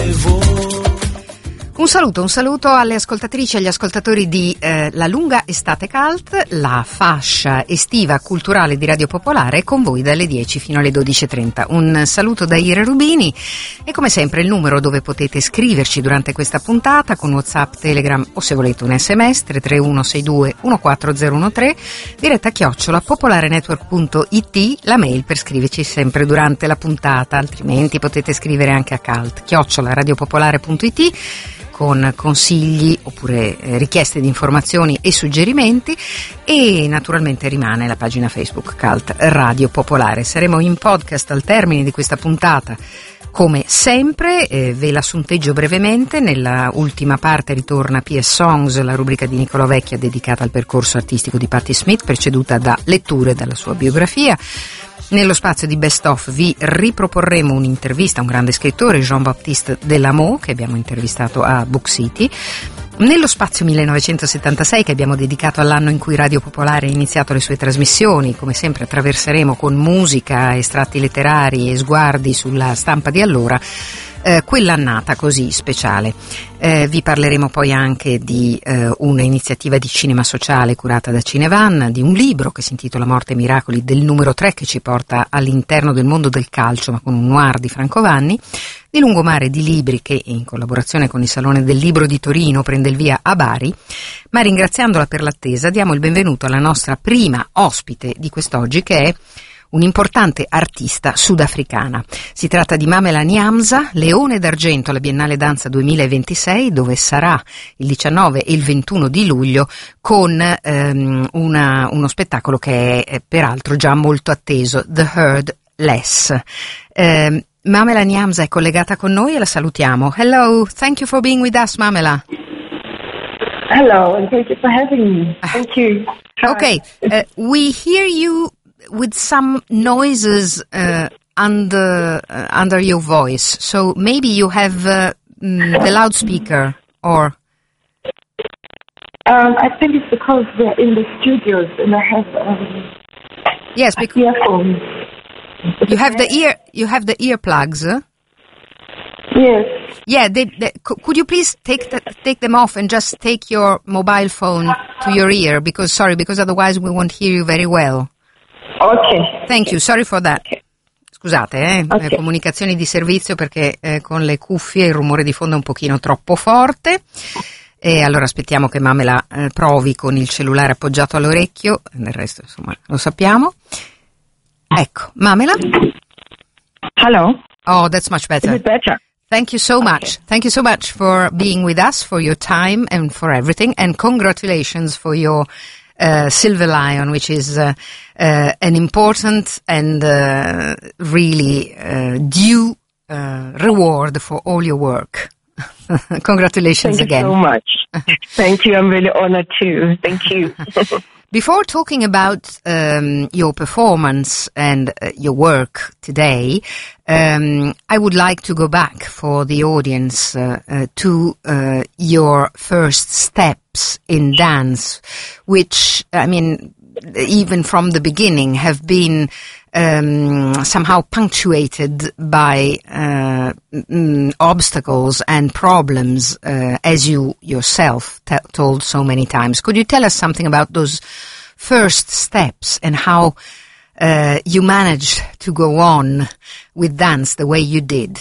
Un saluto alle ascoltatrici e agli ascoltatori di La Lunga Estate Cult, la fascia estiva culturale di Radio Popolare, con voi dalle 10 fino alle 12.30. Un saluto da Ira Rubini e come sempre il numero dove potete scriverci durante questa puntata con WhatsApp, Telegram o se volete un SMS 331 62 14013, diretta @popolarenetwork.it, la mail per scriverci sempre durante la puntata, altrimenti potete scrivere anche a cult@radiopopolare.it con consigli oppure richieste di informazioni e suggerimenti, e naturalmente rimane la pagina Facebook Cult Radio Popolare. Saremo in podcast al termine di questa puntata come sempre, ve la sunteggio brevemente. Nella ultima parte ritorna PS Songs, la rubrica di Nicolò Vecchia dedicata al percorso artistico di Patti Smith, preceduta da letture dalla sua biografia. Nello spazio di Best Of vi riproporremo un'intervista a un grande scrittore, Jean-Baptiste Delamot, che abbiamo intervistato a Book City. Nello spazio 1976, che abbiamo dedicato all'anno in cui Radio Popolare ha iniziato le sue trasmissioni, come sempre attraverseremo con musica, estratti letterari e sguardi sulla stampa di allora quell'annata così speciale. Vi parleremo poi anche di un'iniziativa di cinema sociale curata da Cinevan, di un libro che si intitola Morte e Miracoli, del numero 3, che ci porta all'interno del mondo del calcio, ma con un noir di Franco Vanni, di Lungomare di libri che in collaborazione con il Salone del Libro di Torino prende il via a Bari. Ma ringraziandola per l'attesa, diamo il benvenuto alla nostra prima ospite di quest'oggi, che è un'importante artista sudafricana. Si tratta di Mamela Nyamza, Leone d'Argento alla Biennale Danza 2026, dove sarà il 19 e il 21 di luglio con uno spettacolo che è peraltro già molto atteso, The Heard Less. Mamela Nyamza è collegata con noi e la salutiamo. Hello, thank you for being with us, Mamela. Hello, and thank you for having me. Thank you. Okay, we hear you with some noises under your voice, so maybe you have the loudspeaker, or I think it's because we're in the studios and I have yes, because earphones. You have the earplugs. Yes. Yeah. Could you please take them off and just take your mobile phone to your ear, because otherwise we won't hear you very well. Okay. Thank you. Sorry for that. Okay. Scusate, Okay. Comunicazioni di servizio, perché con le cuffie il rumore di fondo è un pochino troppo forte. E allora aspettiamo che Mamela provi con il cellulare appoggiato all'orecchio, del resto insomma lo sappiamo. Ecco, Mamela? Hello. Oh, that's much better. Is it better? Thank you so much. Thank you so much for being with us, for your time and for everything, and congratulations for your Silver Lion, which is an important and really due reward for all your work. Congratulations again. Thank you so much. Thank you. I'm really honored too. Thank you. Before talking about your performance and your work today, I would like to go back for the audience to your first steps in dance, which, I mean, even from the beginning have been somehow punctuated by obstacles and problems, as you yourself told so many times. Could you tell us something about those first steps and how you managed to go on with dance the way you did?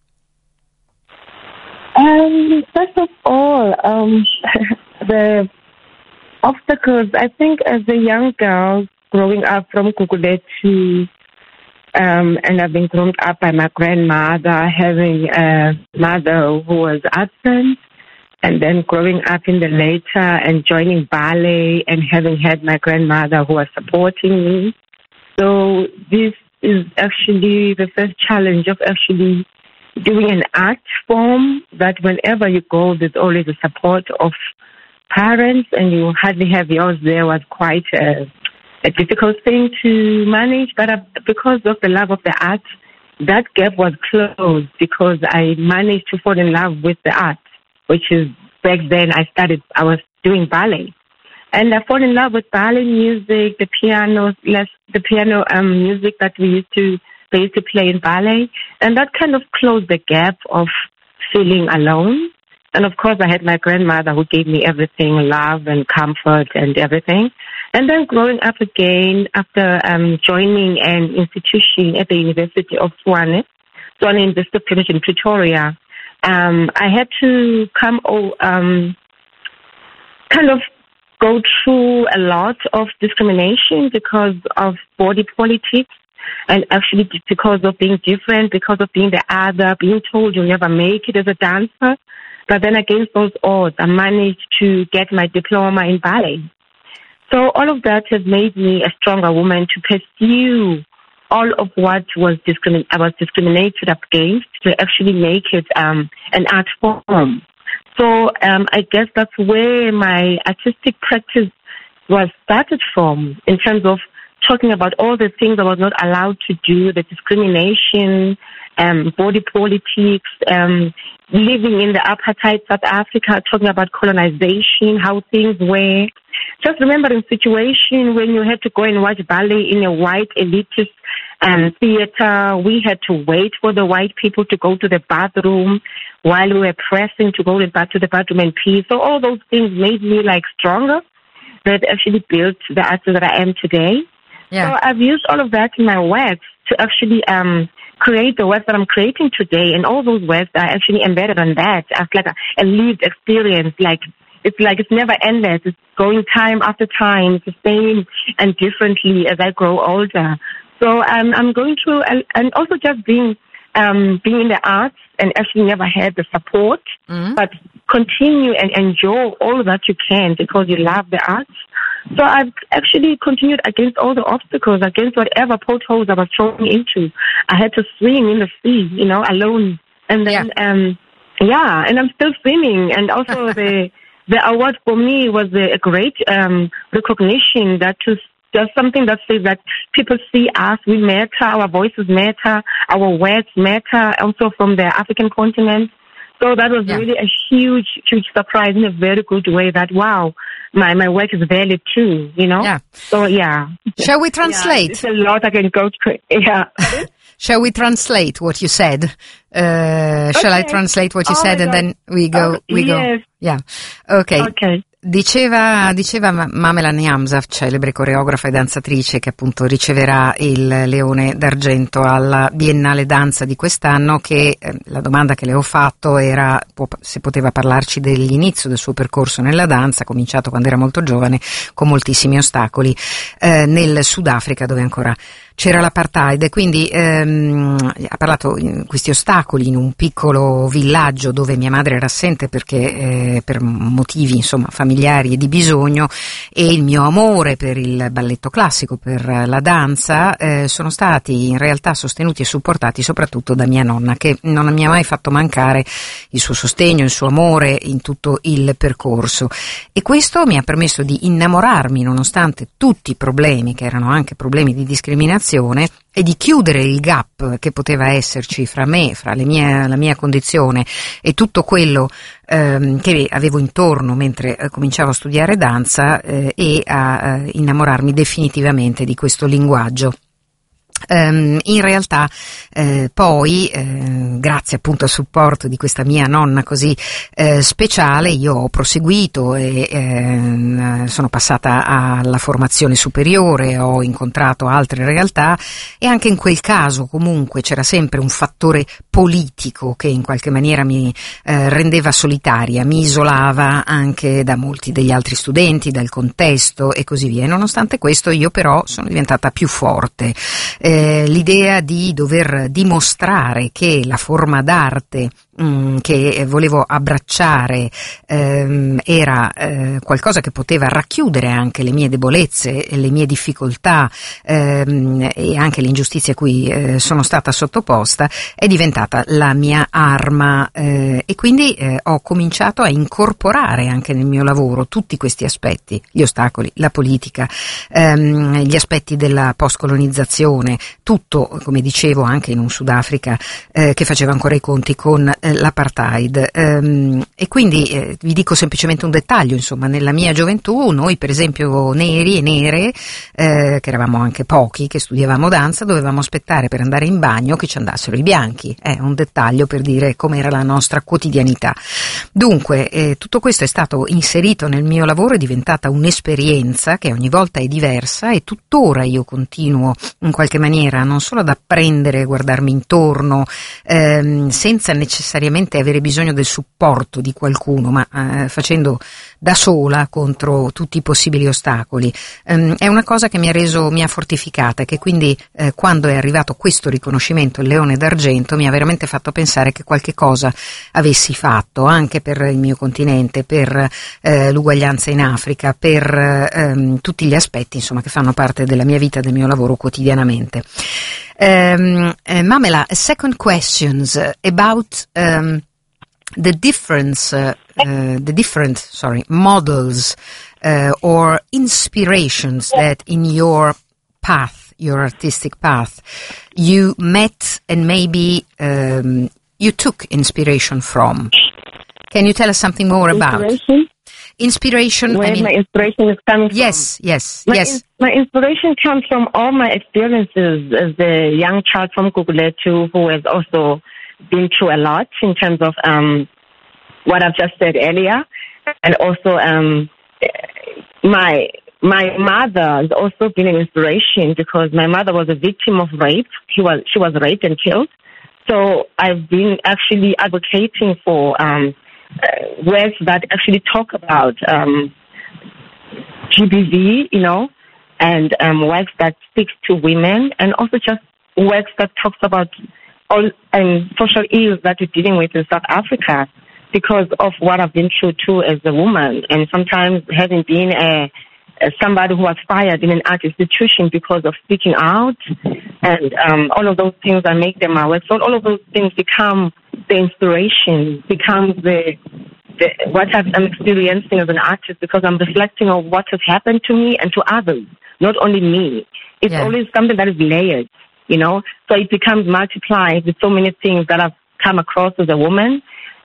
First of all, the obstacles, I think as a young girl growing up from Gugulethu, and I've been grown up by my grandmother, having a mother who was absent, and then growing up in the later and joining ballet and having had my grandmother who was supporting me. So this is actually the first challenge of actually doing an art form that whenever you go, there's always the support of parents, and you hardly have yours there was quite a difficult thing to manage. But because of the love of the art, that gap was closed because I managed to fall in love with the art, which is back then I was doing ballet. And I fall in love with ballet music, the piano music that they used to play in ballet. And that kind of closed the gap of feeling alone. And of course, I had my grandmother who gave me everything, love and comfort and everything. And then growing up again after joining an institution at the University of Tshwane University of College in Pretoria, I had to kind of go through a lot of discrimination because of body politics, and actually because of being different, because of being the other, being told you'll never make it as a dancer. But then against those odds, I managed to get my diploma in ballet. So all of that has made me a stronger woman to pursue all of what I was discriminated against, to actually make it an art form. So I guess that's where my artistic practice was started from, in terms of talking about all the things I was not allowed to do, the discrimination, body politics, living in the apartheid South Africa, talking about colonization, how things were. Just remembering situation when you had to go and watch ballet in a white elitist theater. We had to wait for the white people to go to the bathroom while we were pressing to go back to the bathroom and pee. So all those things made me stronger. That actually built the artist that I am today. Yeah. So I've used all of that in my works to actually create the work that I'm creating today, and all those works are actually embedded on that as a lived experience. It's never endless. It's going time after time. It's the same and differently as I grow older. So I'm going through, and also just being in the arts and actually never had the support, but continue and enjoy all that you can because you love the arts. So I've actually continued against all the obstacles, against whatever potholes I was thrown into. I had to swim in the sea, alone. And then, and I'm still swimming. And also the award for me was a great recognition that there's something that says that people see us, we matter, our voices matter, our words matter, also from the African continent. So that was really a huge, huge surprise in a very good way that, wow, my work is valid too, Yeah. So, Shall we translate? It's a lot I can go through. Yeah. Shall we translate what you said? Shall I translate what you said and then we go? Yes. Yeah. Okay. Okay. Diceva Mamela Niamza, celebre coreografa e danzatrice, che appunto riceverà il Leone d'Argento alla Biennale Danza di quest'anno, che la domanda che le ho fatto era se poteva parlarci dell'inizio del suo percorso nella danza, cominciato quando era molto giovane, con moltissimi ostacoli nel Sudafrica, dove ancora c'era l'apartheid. Quindi ha parlato di questi ostacoli in un piccolo villaggio dove mia madre era assente perché per motivi familiari e di bisogno, e il mio amore per il balletto classico, per la danza, sono stati in realtà sostenuti e supportati soprattutto da mia nonna, che non mi ha mai fatto mancare il suo sostegno, il suo amore in tutto il percorso, e questo mi ha permesso di innamorarmi nonostante tutti i problemi, che erano anche problemi di discriminazione, e di chiudere il gap che poteva esserci fra me, fra la mia condizione e tutto quello che avevo intorno mentre cominciavo a studiare danza, e a innamorarmi definitivamente di questo linguaggio. In realtà poi grazie appunto al supporto di questa mia nonna così speciale, io ho proseguito e sono passata alla formazione superiore, ho incontrato altre realtà, e anche in quel caso comunque c'era sempre un fattore politico che in qualche maniera mi rendeva solitaria, mi isolava anche da molti degli altri studenti, dal contesto e così via. Nonostante questo io però sono diventata più forte. L'idea di dover dimostrare che la forma d'arte che volevo abbracciare era qualcosa che poteva racchiudere anche le mie debolezze, le mie difficoltà e anche le ingiustizie a cui sono stata sottoposta, è diventata la mia arma, e quindi ho cominciato a incorporare anche nel mio lavoro tutti questi aspetti, gli ostacoli, la politica, gli aspetti della postcolonizzazione, tutto, come dicevo, anche in un Sudafrica che faceva ancora i conti con l'apartheid. E quindi vi dico semplicemente un dettaglio, insomma, nella mia gioventù noi, per esempio, neri e nere, che eravamo anche pochi, che studiavamo danza, dovevamo aspettare per andare in bagno che ci andassero i bianchi. È un dettaglio per dire com'era la nostra quotidianità. Dunque, tutto questo è stato inserito nel mio lavoro, è diventata un'esperienza che ogni volta è diversa e tuttora io continuo in qualche maniera non solo ad apprendere, guardarmi intorno, senza necessariamente avere bisogno del supporto di qualcuno, ma facendo da sola contro tutti i possibili ostacoli. È una cosa che mi ha fortificata e che quindi quando è arrivato questo riconoscimento, il Leone d'Argento, mi ha veramente fatto pensare che qualche cosa avessi fatto anche per il mio continente, per l'uguaglianza in Africa, per tutti gli aspetti, insomma, che fanno parte della mia vita, del mio lavoro quotidianamente. Mamela, a second questions about the different models or inspirations that in your path, your artistic path, you met and maybe you took inspiration from. Can you tell us something more about? Inspiration. Where my inspiration is coming from. Yes. My inspiration comes from all my experiences as a young child from Gugulethu who has also been through a lot in terms of what I've just said earlier. And also my mother has also been an inspiration because my mother was a victim of rape. She was raped and killed. So I've been actually advocating for works that actually talk about GBV, and works that speaks to women, and also just works that talks about all social ills that we're dealing with in South Africa because of what I've been through too as a woman, and sometimes having been somebody who was fired in an art institution because of speaking out, and all of those things that make them my work. So all of those things become the inspiration, becomes the what I'm experiencing as an artist because I'm reflecting on what has happened to me and to others, not only me. It's always something that is layered, so it becomes multiplied with so many things that I've come across as a woman.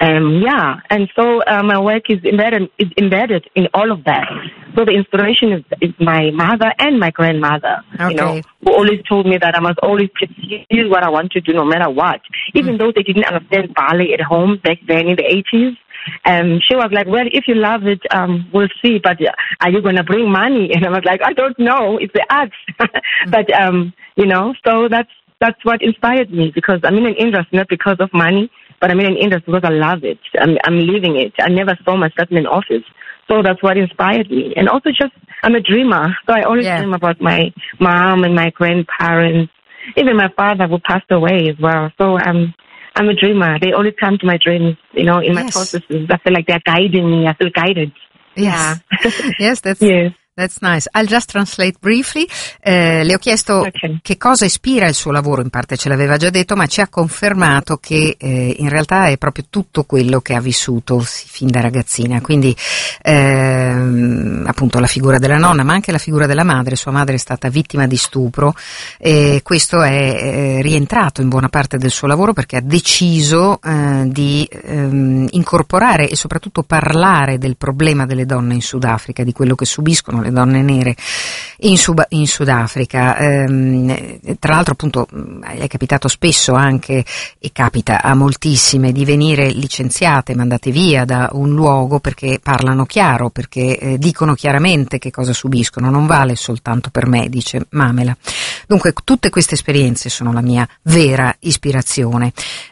And so my work is embedded in all of that. So the inspiration is my mother and my grandmother, who always told me that I must always pursue what I want to do no matter what. Even though they didn't understand ballet at home back then in the 80s. She was like, well, if you love it, we'll see, but are you going to bring money? And I was like, I don't know, it's the arts. But, so that's what inspired me because I'm in an industry not because of money, but I'm in an industry because I love it. I'm living it. I never saw myself in an office. So that's what inspired me. And also I'm a dreamer. So I always dream about my mom and my grandparents, even my father who passed away as well. So I'm a dreamer. They always come to my dreams, in my processes. I feel like they're guiding me. I feel guided. Yes. Yeah. Yes, that's nice. I'll just translate briefly. Le ho chiesto che cosa ispira il suo lavoro, in parte ce l'aveva già detto, ma ci ha confermato che in realtà è proprio tutto quello che ha vissuto fin da ragazzina, quindi appunto la figura della nonna, ma anche la figura della madre. Sua madre è stata vittima di stupro e questo è rientrato in buona parte del suo lavoro perché ha deciso di incorporare e soprattutto parlare del problema delle donne in Sudafrica, di quello che subiscono le donne nere in Sudafrica. Tra l'altro appunto è capitato spesso anche, e capita a moltissime, di venire licenziate, mandate via da un luogo perché parlano chiaro, perché dicono chiaramente che cosa subiscono. Non vale soltanto per me, dice Mamela. Dunque tutte queste esperienze sono la mia vera ispirazione,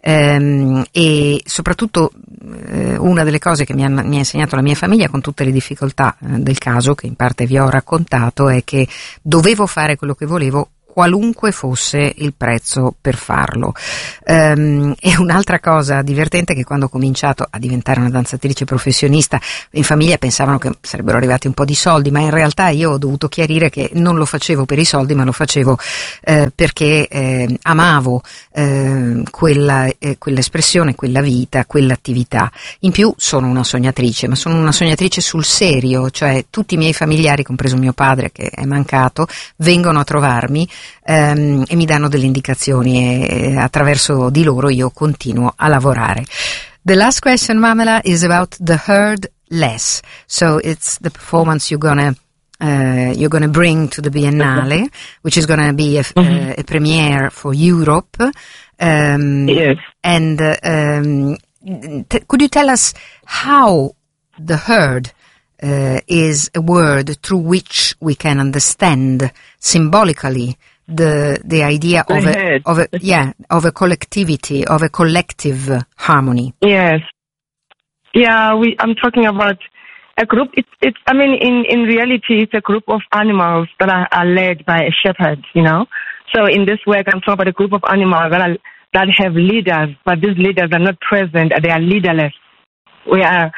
e soprattutto una delle cose che mi ha insegnato la mia famiglia, con tutte le difficoltà del caso che in parte vi ho raccontato, è che dovevo fare quello che volevo qualunque fosse il prezzo per farlo. E un'altra cosa divertente è che quando ho cominciato a diventare una danzatrice professionista, in famiglia pensavano che sarebbero arrivati un po' di soldi, ma in realtà io ho dovuto chiarire che non lo facevo per i soldi, ma lo facevo perché amavo quell'espressione, quella vita, quell'attività. In più sono una sognatrice, ma sono una sognatrice sul serio, cioè tutti i miei familiari, compreso mio padre che è mancato, vengono a trovarmi e mi danno delle indicazioni e attraverso di loro io continuo a lavorare. The last question, Mamela, is about the Heard Less. So it's the performance you're gonna bring to the Biennale, which is gonna be a premiere for Europe. Yes. And could you tell us how the Heard is a word through which we can understand symbolically the idea of a collectivity, of a collective harmony? Yes. Yeah, I'm talking about a group. I mean, in reality, it's a group of animals that are led by a shepherd, you know. So in this work, I'm talking about a group of animals that have leaders, but these leaders are not present. They are leaderless. We are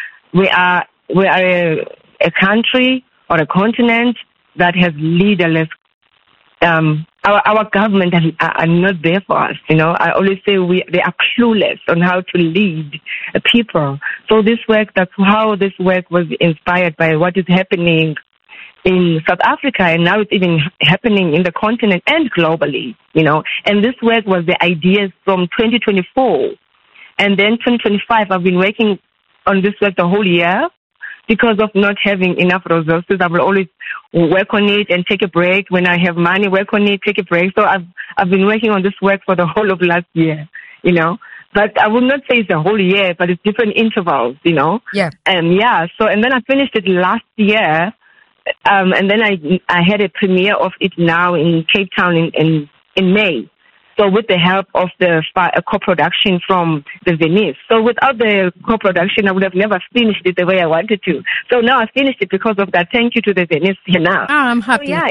a country or a continent that has leaderless. Our government are not there for us, you know. I always say they are clueless on how to lead people. So that's how this work was inspired by what is happening in South Africa, and now it's even happening in the continent and globally, you know. And this work was the ideas from 2024. And then 2025, I've been working on this work the whole year. Because of not having enough resources, I will always work on it and take a break. When I have money, work on it, take a break. So I've been working on this work for the whole of last year, you know. But I would not say it's a whole year, but it's different intervals, you know. Yeah. So, and then I finished it last year. And then I had a premiere of it now in Cape Town in May. So with the help of the co-production from the Venice. So without the co-production, I would have never finished it the way I wanted to. So now I finished it because of that. Thank you to the Venice here now. Oh, I'm happy. So yeah,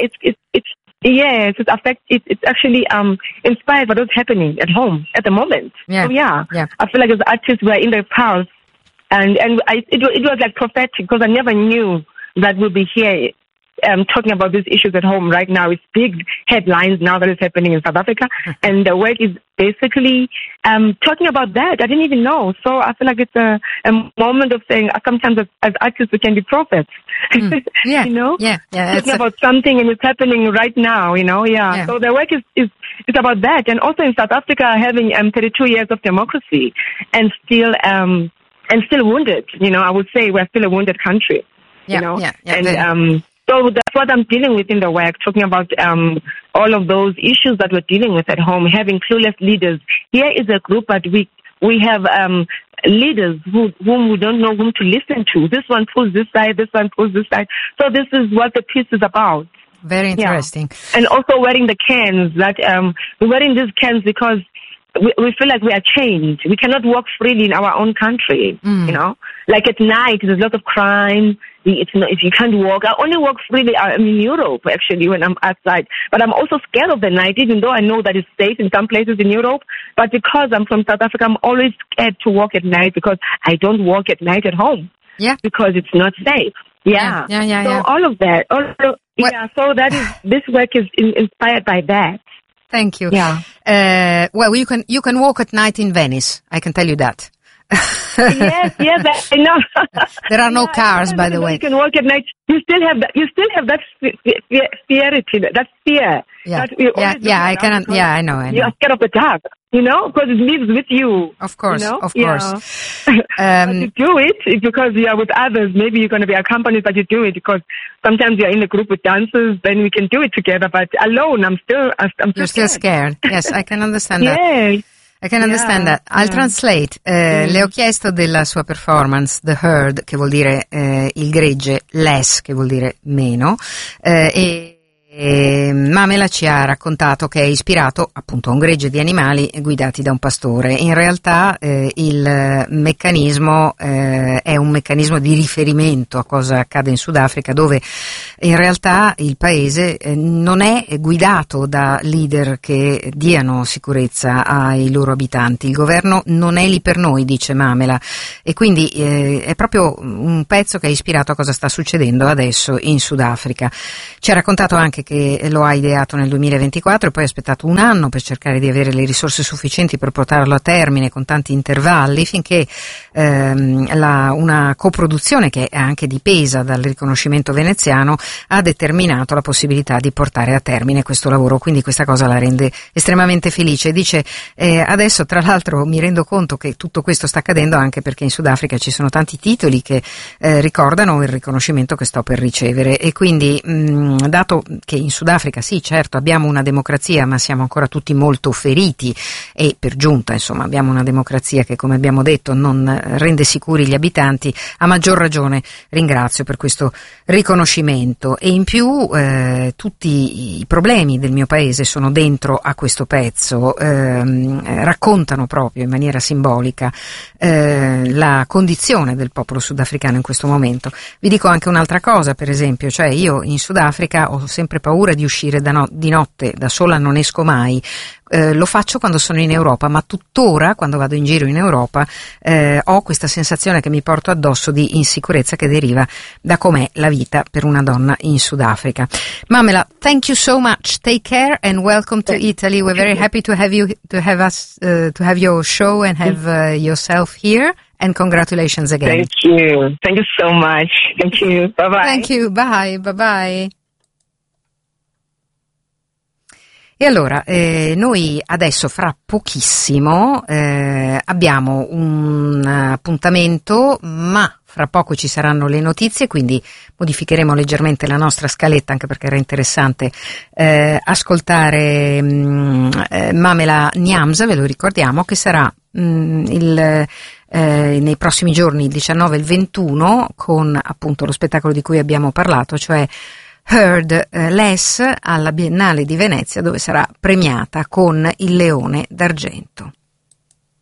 it's actually inspired by what's happening at home at the moment. Yeah. So yeah. I feel like as artists we're in the pulse, and it was like prophetic because I never knew that we'll be here. Talking about these issues at home right now. It's big headlines now that is happening in South Africa. And the work is basically talking about that. I didn't even know. So I feel like it's a moment of saying sometimes as artists we can be prophets. Yeah. You know? Yeah. Talking about something and it's happening right now, you know? Yeah. So the work is about that. And also in South Africa having 32 years of democracy and still wounded. You know, I would say we're still a wounded country. Yeah. You know? Yeah. And so that's what I'm dealing with in the work, talking about all of those issues that we're dealing with at home, having clueless leaders. Here is a group that we have leaders whom we don't know whom to listen to. This one pulls this side, this one pulls this side. So this is what the piece is about. Very interesting. Yeah. And also wearing the cans, that we're wearing these cans because we feel like we are chained. We cannot walk freely in our own country, you know. Like at night, there's a lot of crime. If you can't walk, I only walk freely. I'm in Europe, actually, when I'm outside. But I'm also scared of the night, even though I know that it's safe in some places in Europe. But because I'm from South Africa, I'm always scared to walk at night because I don't walk at night at home. Yeah. Because it's not safe. Yeah. So all of that. So this work is inspired by that. Thank you. Yeah. Well, you can walk at night in Venice. I can tell you that. yes, I know. There are no cars, by the way. You can walk at night. You still have that fear. I know. You are scared of the dark, you know, because it lives with you. Of course, you know? of course. But you do it because you are with others. Maybe you're going to be accompanied, but you do it because sometimes you're in a group with dancers. Then we can do it together. But alone, I'm still scared. Yes, I can understand that. Yes. I can understand that. I'll translate. Le ho chiesto della sua performance, The Herd, che vuol dire il gregge, Less, che vuol dire meno, e Mamela ci ha raccontato che è ispirato appunto a un gregge di animali guidati da un pastore. In realtà il meccanismo è un meccanismo di riferimento a cosa accade in Sudafrica, dove in realtà il paese non è guidato da leader che diano sicurezza ai loro abitanti. Il governo non è lì per noi, dice Mamela, e quindi è proprio un pezzo che è ispirato a cosa sta succedendo adesso in Sudafrica. Ci ha raccontato anche che lo ha ideato nel 2024 e poi ha aspettato un anno per cercare di avere le risorse sufficienti per portarlo a termine con tanti intervalli, finché una coproduzione che è anche dipesa dal riconoscimento veneziano ha determinato la possibilità di portare a termine questo lavoro, quindi questa cosa la rende estremamente felice. Dice adesso tra l'altro mi rendo conto che tutto questo sta accadendo anche perché in Sudafrica ci sono tanti titoli che ricordano il riconoscimento che sto per ricevere, e quindi dato che in Sudafrica sì, certo, abbiamo una democrazia ma siamo ancora tutti molto feriti, e per giunta insomma abbiamo una democrazia che, come abbiamo detto, non rende sicuri gli abitanti, a maggior ragione ringrazio per questo riconoscimento. E in più tutti i problemi del mio paese sono dentro a questo pezzo, raccontano proprio in maniera simbolica la condizione del popolo sudafricano in questo momento. Vi dico anche un'altra cosa, per esempio, cioè io in Sudafrica ho sempre paura di uscire di notte, da sola non esco mai. Lo faccio quando sono in Europa, ma tuttora quando vado in giro in Europa ho questa sensazione che mi porto addosso di insicurezza che deriva da com'è la vita per una donna in Sudafrica. Mamela, thank you so much. Take care and welcome to Italy. We're very happy to have you, to have your show and have yourself here. And congratulations again. Thank you. Thank you so much. Thank you. Bye bye. Thank you. Bye. Bye bye. E allora, noi adesso fra pochissimo abbiamo un appuntamento, ma fra poco ci saranno le notizie, quindi modificheremo leggermente la nostra scaletta, anche perché era interessante ascoltare Mamela Nyamza, ve lo ricordiamo, che sarà nei prossimi giorni, il 19 e il 21, con appunto lo spettacolo di cui abbiamo parlato, cioè Heard Less, alla Biennale di Venezia, dove sarà premiata con il Leone d'Argento.